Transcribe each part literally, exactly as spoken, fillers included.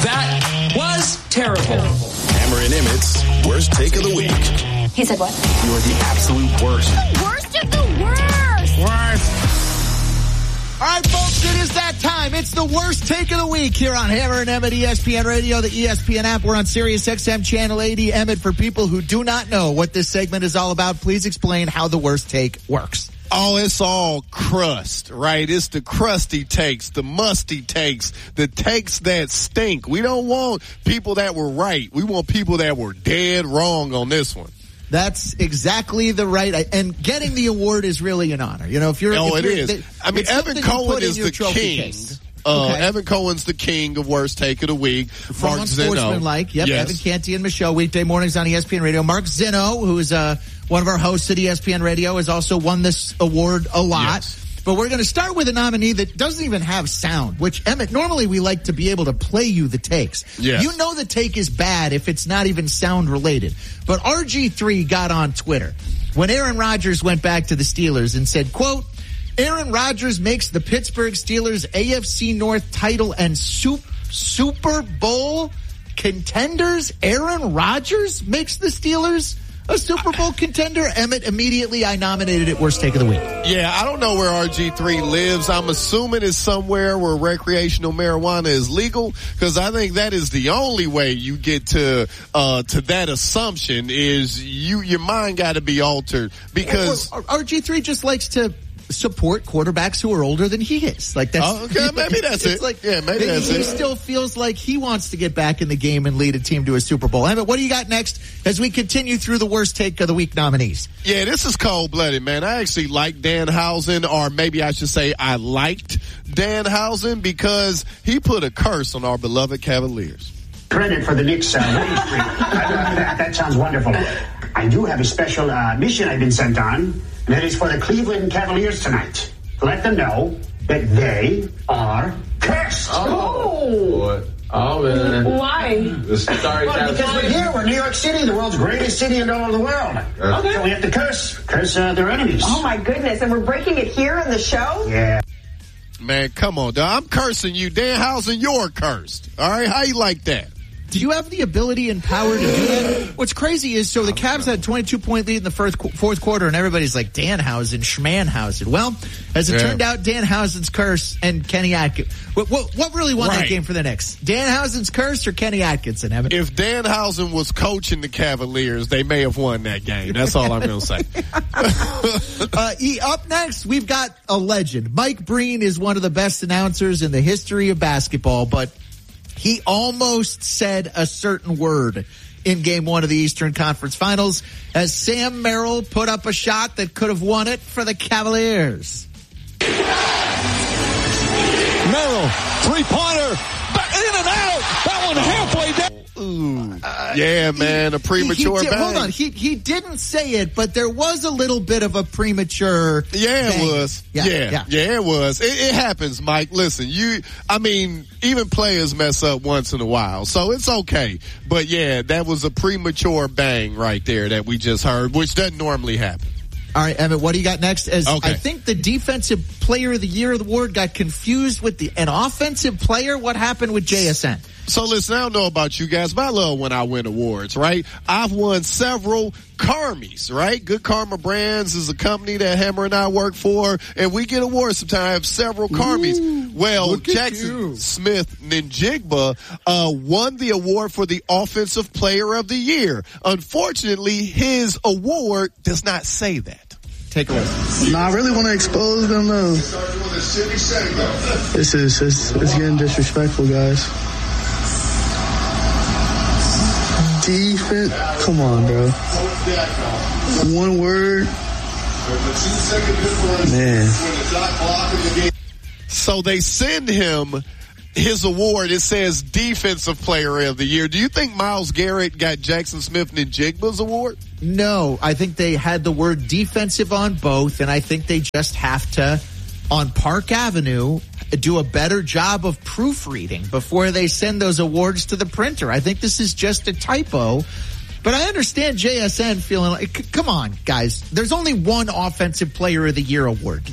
That was terrible. Hammer and Emmett's worst take of the week. He said what? You are the absolute worst. The worst of the worst. Worst. All right, folks, it is that time. It's the worst take of the week here on Hammer and Emmett, E S P N Radio, the E S P N app. We're on Sirius X M Channel eighty. Emmett, for people who do not know what this segment is all about, please explain how the worst take works. Oh, it's all crust, right? It's the crusty takes, the musty takes, the takes that stink. We don't want people that were right. We want people that were dead wrong on this one. That's exactly the right, and getting the award is really an honor. You know, if you're, oh, if it you're, is. They, I mean, Evan Cohen is the king. Case. Uh, okay. Evan Cohen's the king of worst take of the week. From Mark Unsportsmanlike, yep. Yes. Evan Canty and Michelle, weekday mornings on E S P N Radio. Mark Zinno, who is uh, one of our hosts at E S P N Radio, has also won this award a lot. Yes. But we're going to start with a nominee that doesn't even have sound, which, Emmett, normally we like to be able to play you the takes. Yes. You know the take is bad if it's not even sound related. But R G three got on Twitter when Aaron Rodgers went back to the Steelers and said, quote, Aaron Rodgers makes the Pittsburgh Steelers A F C North title and Super Bowl contenders. Aaron Rodgers makes the Steelers a Super Bowl contender. Emmett, immediately I nominated it worst take of the week. Yeah, I don't know where R G three lives. I'm assuming it's somewhere where recreational marijuana is legal, because I think that is the only way you get to uh to that assumption is you your mind got to be altered, because R G three just likes to support quarterbacks who are older than he is. Like that's oh, okay, maybe that's it's it. Like, yeah, maybe that's he it. He still feels like he wants to get back in the game and lead a team to a Super Bowl. Emmett, what do you got next as we continue through the worst take of the week nominees? Yeah, this is cold-blooded, man. I actually like Danhausen, or maybe I should say I liked Danhausen, because he put a curse on our beloved Cavaliers. Credit for the Knicks uh, winning streak. that, that sounds wonderful. I do have a special uh, mission I've been sent on, and that is for the Cleveland Cavaliers tonight. Let them know that they are cursed. Oh, oh man. Why? Sorry, well, because we're here. We're New York City, the world's greatest city in all of the world. Okay. So we have to curse, curse uh, their enemies. Oh my goodness! And we're breaking it here on the show. Yeah. Man, come on, dog. I'm cursing you. Danhausen, you're cursed. All right? How you like that? Do you have the ability and power to do that? What's crazy is, so the Cavs had a twenty-two point lead in the first, fourth quarter, and everybody's like, Danhausen, Schmanhausen. Well, as it yeah. turned out, Danhausen's curse and Kenny Atkins. What, what, what really won right. that game for the Knicks? Danhausen's curse or Kenny Atkinson? Evan? If Danhausen was coaching the Cavaliers, they may have won that game. That's all I'm going to say. uh, e, up next, we've got a legend. Mike Breen is one of the best announcers in the history of basketball, but he almost said a certain word in game one of the Eastern Conference Finals as Sam Merrill put up a shot that could have won it for the Cavaliers. Merrill, three-pointer, in and out. That one halfway down. Ooh, uh, yeah, man, a premature he, he did, bang. Hold on, he he didn't say it, but there was a little bit of a premature. Yeah, bang. it was. Yeah, yeah, yeah, yeah, it was. It, it happens, Mike. Listen, you. I mean, even players mess up once in a while, so it's okay. But yeah, that was a premature bang right there that we just heard, which doesn't normally happen. All right, Emmett, what do you got next? As okay. I think the Defensive Player of the Year award got confused with the an offensive player. What happened with J S N? So listen, I don't know about you guys, but I love when I win awards, right? I've won several Carmies, right? Good Karma Brands is a company that Hammer and I work for, and we get awards sometimes. I have several Carmies. Ooh, well, Jackson Smith Njigba uh, won the award for the Offensive Player of the Year. Unfortunately, his award does not say that. Take a listen. No, I really want to expose them, though. This is it's, it's getting disrespectful, guys. Defense, come on, bro. One word, man. So they send him his award. It says Defensive Player of the Year. Do you think Myles Garrett got Jackson Smith Njigba's award? No, I think they had the word defensive on both, and I think they just have to, on Park Avenue, do a better job of proofreading before they send those awards to the printer. I think this is just a typo. But I understand J S N feeling like, c- come on, guys. There's only one Offensive Player of the Year award.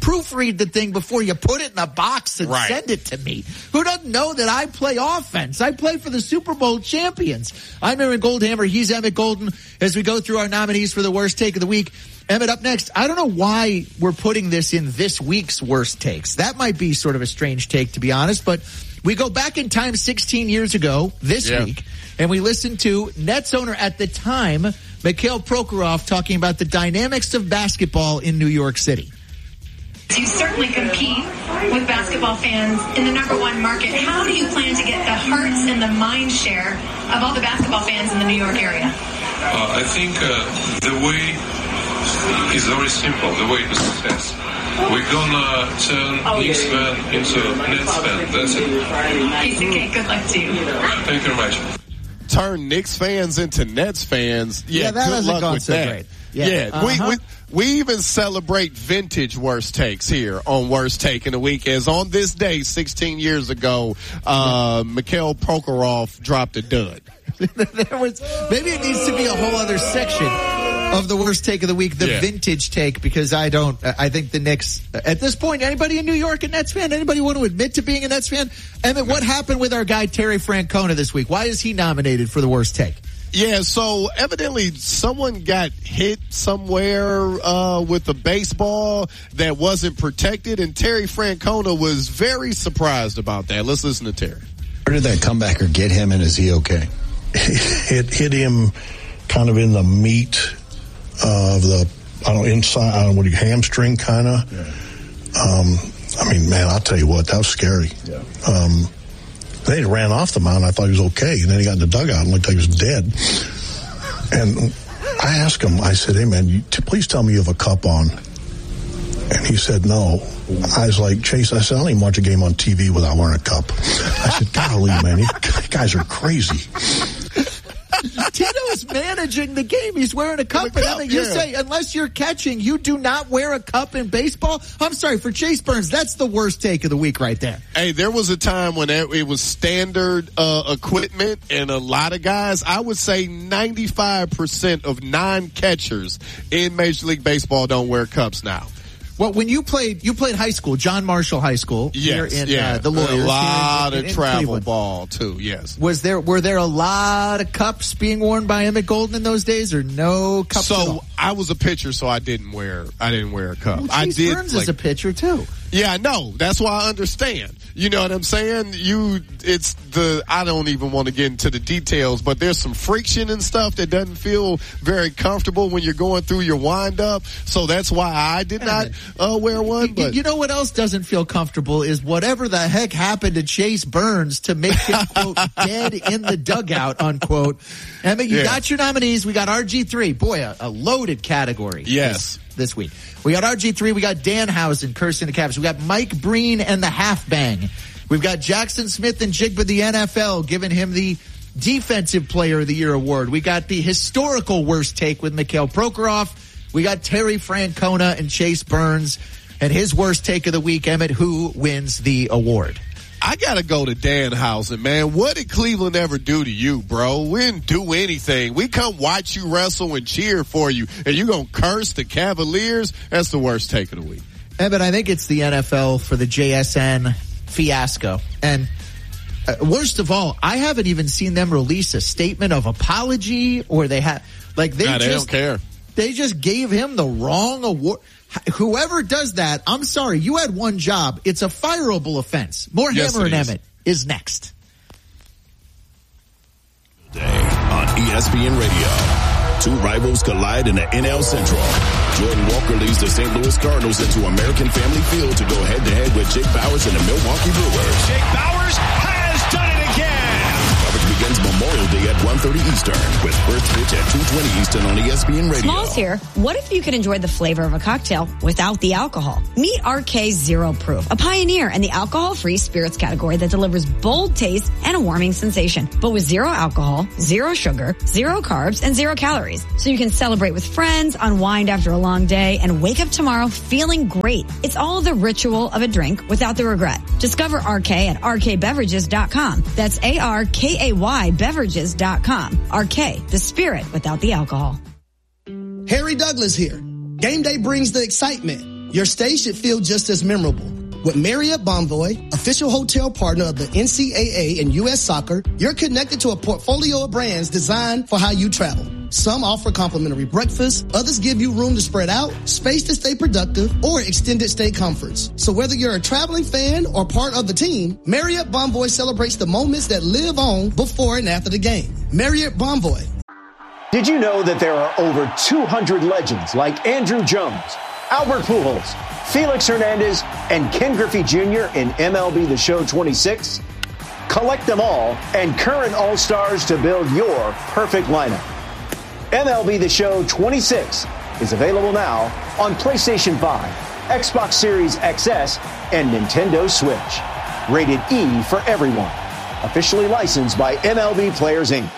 proofread the thing before you put it in a box and Right. send it to me. Who doesn't know that I play offense? I play for the Super Bowl champions. I'm Aaron Goldhammer. He's Emmett Golden. As we go through our nominees for the worst take of the week, Emmett, up next. I don't know why we're putting this in this week's worst takes. That might be sort of a strange take, to be honest, but we go back in time sixteen years ago this Yeah. week, and we listen to Nets owner at the time, Mikhail Prokhorov, talking about the dynamics of basketball in New York City. You certainly compete with basketball fans in the number one market. How do you plan to get the hearts and the mind share of all the basketball fans in the New York area? Uh, I think uh, the way is very simple, the way to success. We're gonna turn Oh, Knicks yeah. fan into Nets fan. That's it. Piece of cake. Good luck to you. Thank you very much. Turn Knicks fans into Nets fans. Yeah, Yeah, that good hasn't luck gone with so that. great. Yeah, Yeah. we, Uh-huh. we we even celebrate vintage worst takes here on Worst Take in the Week. As on this day, sixteen years ago, uh, Mikhail Prokhorov dropped a dud. There was maybe it needs to be a whole other section of the worst take of the week, the Yeah. vintage take, because I don't, I think the Knicks, at this point, anybody in New York a Nets fan? Anybody want to admit to being a Nets fan? Emmett, what happened with our guy Terry Francona this week? Why is he nominated for the worst take? Yeah, so evidently someone got hit somewhere uh, with a baseball that wasn't protected, and Terry Francona was very surprised about that. Let's listen to Terry. Where did that comebacker get him, and is he okay? It hit him kind of in the meat of the, I don't know, inside, I don't know, what do you, hamstring kind of. Yeah. Um, I mean, man, I'll tell you what, that was scary. Yeah. Um, then he ran off the mound. I thought he was okay. And then he got in the dugout and looked like he was dead. And I asked him, I said, hey, man, you, t- please tell me you have a cup on. And he said, no. I was like, Chase, I said, I don't even watch a game on T V without wearing a cup. I said, golly, man, you guys are crazy. Tito's managing the game. He's wearing a cup. The And cup, Emmett, you yeah. say, unless you're catching, you do not wear a cup in baseball? I'm sorry, for Chase Burns, that's the worst take of the week right there. Hey, there was a time when it, it was standard uh, equipment, and a lot of guys, I would say ninety-five percent of non-catchers in Major League Baseball don't wear cups now. Well, when you played, you played high school, John Marshall High School, Yes, here in yeah. uh, the Lawyers. A lot here in, of in travel Cleveland. ball, too, yes. Was there, were there a lot of cups being worn by Emmett Golden in those days, or no cups at So all? I was a pitcher, so I didn't wear I didn't wear a cup. Well, I Chase did. Burns like, is a pitcher too. Yeah, I know. That's why I understand. You know what I'm saying? You, it's the, I don't even want to get into the details, but there's some friction and stuff that doesn't feel very comfortable when you're going through your wind up. So that's why I did not uh, wear one. But You know what else doesn't feel comfortable is whatever the heck happened to Chase Burns to make him, quote, dead in the dugout, unquote. Emmett, you Yeah. got your nominees. We got R G three. Boy, a, a loaded category. Yes. This, this week. We got R G three. We got Danhausen cursing the Cavs. We got Mike Breen and the half bang. We've got Jackson Smith and Jigba the N F L giving him the Defensive Player of the Year award. We got the historical worst take with Mikhail Prokhorov. We got Terry Francona and Chase Burns. And his worst take of the week, Emmett, who wins the award? I gotta go to Danhausen, man. What did Cleveland ever do to you, bro? We didn't do anything. We come watch you wrestle and cheer for you, and you gonna curse the Cavaliers? That's the worst take of the week. Emmett, I think it's the N F L for the J S N fiasco. And uh, worst of all, I haven't even seen them release a statement of apology, or they have, like, they Nah, they just don't care. They just gave him the wrong award. Whoever does that, I'm sorry, you had one job. It's a fireable offense. More Yes, Hammer it and is. Emmett is next. Day on E S P N Radio. Two rivals collide in the N L Central. Jordan Walker leads the Saint Louis Cardinals into American Family Field to go head-to-head with Jake Bowers and the Milwaukee Brewers. Jake Bowers has done it again. Coverage begins Memorial Day at one thirty Eastern with first pitch at two twenty Eastern on E S P N Radio. Smalls here. What if you could enjoy the flavor of a cocktail without the alcohol? Meet R K Zero Proof, a pioneer in the alcohol-free spirits category that delivers bold taste and a warming sensation, but with zero alcohol, zero sugar, zero carbs, and zero calories. So you can celebrate with friends, unwind after a long day, and wake up tomorrow feeling great. It's all the ritual of a drink without the regret. Discover R K at R K beverages dot com. That's A R K A Y beverages dot com. R K, the spirit without the alcohol. Harry Douglas here. Game day brings the excitement. your stay should feel just as memorable. With Marriott Bonvoy, official hotel partner of the N C double A and U S Soccer, you're connected to a portfolio of brands designed for how you travel. Some offer complimentary breakfast, others give you room to spread out, space to stay productive, or extended stay comforts. So whether you're a traveling fan or part of the team, Marriott Bonvoy celebrates the moments that live on before and after the game. Marriott Bonvoy. Did you know that there are over two hundred legends like Andrew Jones, Albert Pujols, Felix Hernandez, and Ken Griffey Junior in M L B The Show twenty-six? Collect them all and current All-Stars to build your perfect lineup. M L B The Show twenty-six is available now on PlayStation five, Xbox Series X S, and Nintendo Switch. Rated E for everyone. Officially licensed by M L B Players, Incorporated.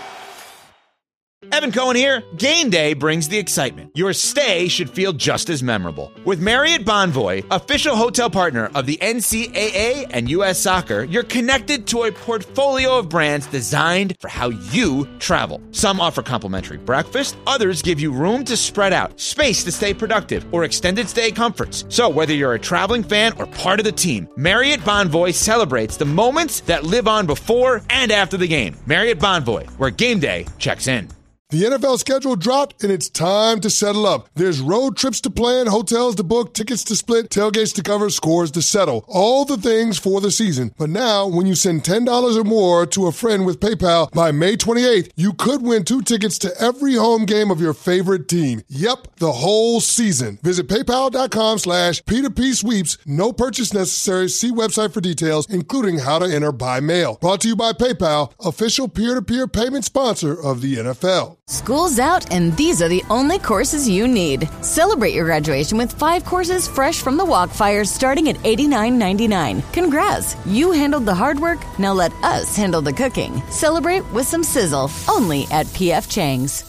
Evan Cohen here. Game day brings the excitement. Your stay should feel just as memorable. With Marriott Bonvoy, official hotel partner of the N C double A and U S Soccer, you're connected to a portfolio of brands designed for how you travel. Some offer complimentary breakfast, others give you room to spread out, space to stay productive, or extended stay comforts. So whether you're a traveling fan or part of the team, Marriott Bonvoy celebrates the moments that live on before and after the game. Marriott Bonvoy, where game day checks in. The N F L schedule dropped, and it's time to settle up. There's road trips to plan, hotels to book, tickets to split, tailgates to cover, scores to settle. All the things for the season. But now, when you send ten dollars or more to a friend with PayPal by May twenty-eighth, you could win two tickets to every home game of your favorite team. Yep, the whole season. Visit paypal.com slash P2P sweeps. No purchase necessary. See website for details, including how to enter by mail. Brought to you by PayPal, official peer-to-peer payment sponsor of the N F L. School's out, and these are the only courses you need. Celebrate your graduation with five courses fresh from the Walkfire starting at eighty-nine ninety-nine. Congrats! You handled the hard work, now let us handle the cooking. Celebrate with some sizzle, only at P F Chang's.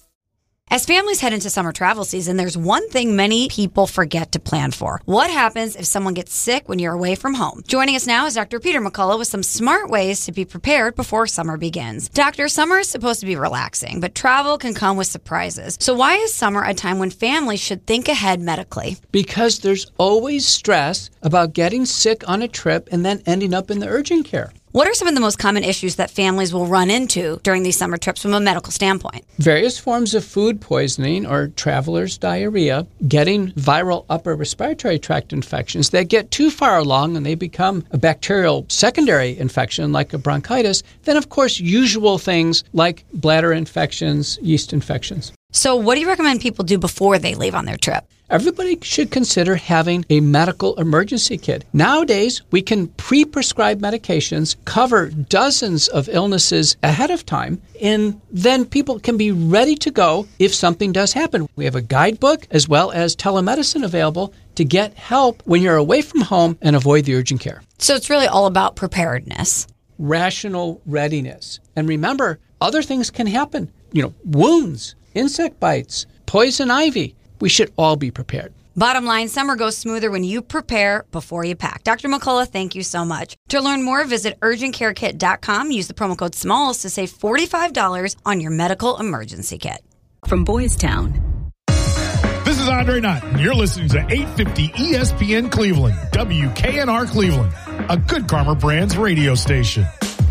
As families head into summer travel season, there's one thing many people forget to plan for. What happens if someone gets sick when you're away from home? Joining us now is Doctor Peter McCullough with some smart ways to be prepared before summer begins. Doctor, summer is supposed to be relaxing, but travel can come with surprises. So why is summer a time when families should think ahead medically? Because there's always stress about getting sick on a trip and then ending up in the urgent care. What are some of the most common issues that families will run into during these summer trips from a medical standpoint? Various forms of food poisoning or traveler's diarrhea, getting viral upper respiratory tract infections that get too far along and they become a bacterial secondary infection like a bronchitis, then of course usual things like bladder infections, yeast infections. So what do you recommend people do before they leave on their trip? Everybody should consider having a medical emergency kit. Nowadays, we can pre-prescribe medications, cover dozens of illnesses ahead of time, and then people can be ready to go if something does happen. We have a guidebook as well as telemedicine available to get help when you're away from home and avoid the urgent care. So it's really all about preparedness. Rational readiness. And remember, other things can happen. You know, wounds, insect bites, poison ivy. We should all be prepared. Bottom line, summer goes smoother when you prepare before you pack. Doctor McCullough, thank you so much. To learn more, visit urgent care kit dot com. Use the promo code SMALLS to save forty-five dollars on your medical emergency kit. From Boys Town. This is Andre Knott, and you're listening to eight fifty E S P N Cleveland, W K N R Cleveland, a Good Karma Brands radio station.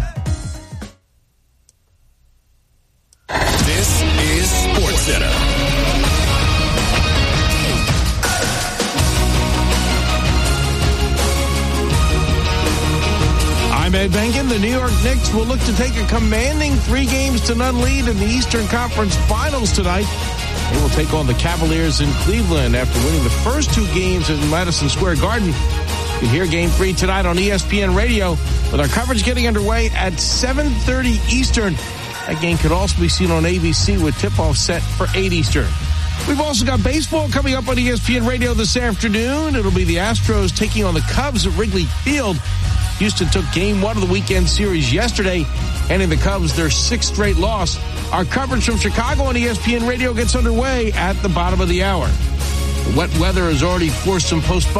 This is SportsCenter. I'm Ed Benkin. The New York Knicks will look to take a commanding three games to none lead in the Eastern Conference Finals tonight. They will take on the Cavaliers in Cleveland after winning the first two games at Madison Square Garden. You can hear Game three tonight on E S P N Radio with our coverage getting underway at seven thirty Eastern. That game could also be seen on A B C with tip-off set for eight Eastern. We've also got baseball coming up on E S P N Radio this afternoon. It'll be the Astros taking on the Cubs at Wrigley Field. Houston took game one of the weekend series yesterday, handing the Cubs their sixth straight loss. Our coverage from Chicago on E S P N Radio gets underway at the bottom of the hour. The wet weather has already forced some postponement.